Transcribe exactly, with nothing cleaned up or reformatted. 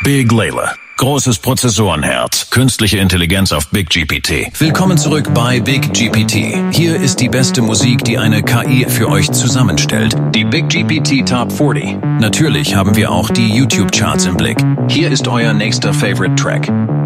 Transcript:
Big Layla. Großes Prozessorenherz. Künstliche Intelligenz auf Big G P T. Willkommen zurück bei Big G P T. Hier ist die beste Musik, die eine K I für euch zusammenstellt. Die Big G P T Top vierzig. Natürlich haben wir auch die YouTube-Charts im Blick. Hier ist euer nächster Favorite Track.